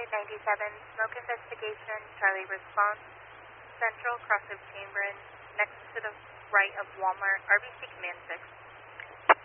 Unit 97, smoke investigation, Charlie response, Central, cross of Chamberin, next to the right of Walmart, RBC Command 6.